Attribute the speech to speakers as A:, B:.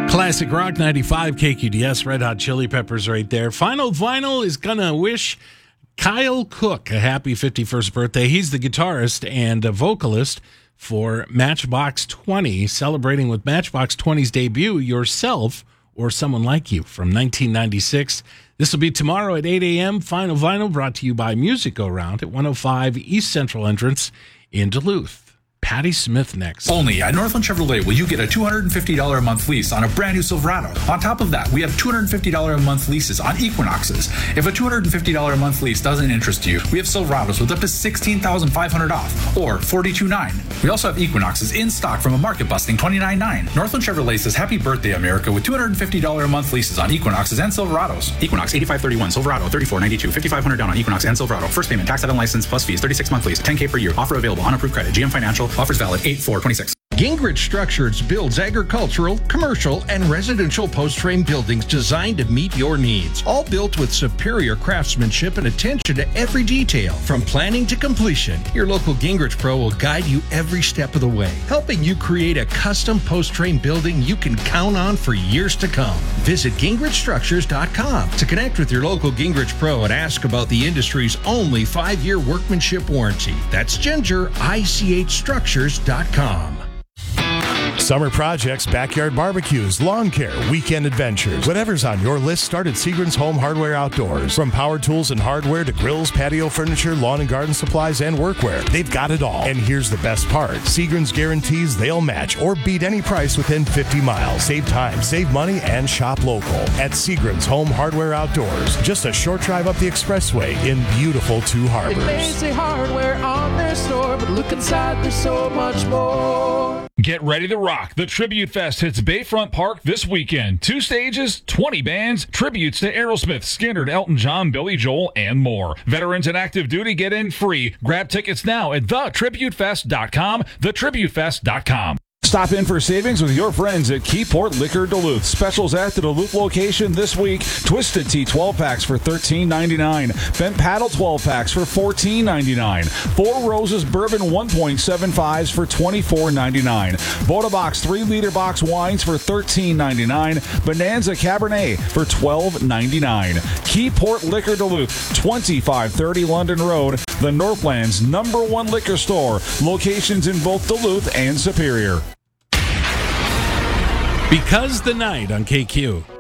A: Classic Rock 95, KQDS, Red Hot Chili Peppers right there. Final Vinyl is going to wish Kyle Cook a happy 51st birthday. He's the guitarist and a vocalist for Matchbox 20, celebrating with Matchbox 20's debut, Yourself or Someone Like You from 1996. This will be tomorrow at 8 a.m. Final Vinyl brought to you by Music Go Round at 105 East Central Entrance in Duluth. Patty Smith next.
B: Only at Northland Chevrolet will you get a $250 a month lease on a brand new Silverado. On top of that, we have $250 a month leases on Equinoxes. If a $250 a month lease doesn't interest you, we have Silverados with up to $16,500 off, or $42,900. We also have Equinoxes in stock from a market-busting $29,900. Northland Chevrolet says happy birthday, America, with $250 a month leases on Equinoxes and Silverados. Equinox, $8,531. Silverado, $3,492. $5,500 down on Equinox and Silverado. First payment, tax, title, license, plus fees, 36-month lease, $10K per year. Offer available on approved credit. GM Financial. Offers valid 8/4/26.
C: Gingrich Structures builds agricultural, commercial, and residential post-frame buildings designed to meet your needs. All built with superior craftsmanship and attention to every detail. From planning to completion, your local Gingrich Pro will guide you every step of the way, helping you create a custom post-frame building you can count on for years to come. Visit GingrichStructures.com to connect with your local Gingrich Pro and ask about the industry's only 5-year workmanship warranty. That's GingerICHStructures.com.
D: Summer projects, backyard barbecues, lawn care, weekend adventures. Whatever's on your list, start at Seagram's Home Hardware Outdoors. From power tools and hardware to grills, patio furniture, lawn and garden supplies, and workwear, they've got it all. And here's the best part. Seagram's guarantees they'll match or beat any price within 50 miles. Save time, save money, and shop local at Seagram's Home Hardware Outdoors. Just a short drive up the expressway in beautiful Two Harbors.
E: It may say hardware on their store, but look inside, there's so much more.
F: Get ready to rock. The Tribute Fest hits Bayfront Park this weekend. 2 stages, 20 bands, tributes to Aerosmith, Skynyrd, Elton John, Billy Joel, and more. Veterans and active duty get in free. Grab tickets now at thetributefest.com, thetributefest.com.
G: Stop in for savings with your friends at Keyport Liquor Duluth. Specials at the Duluth location this week. Twisted Tea 12-packs for $13.99. Bent Paddle 12-packs for $14.99. Four Roses Bourbon 1.75s for $24.99. Boda Box 3-liter box wines for $13.99. Bonanza Cabernet for $12.99. Keyport Liquor Duluth, 2530 London Road, the Northland's #1 liquor store. Locations in both Duluth and Superior.
A: Because the Night on KQ.